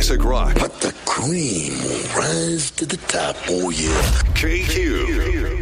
classic rock. But the cream will rise to the top. Oh, yeah. KQ.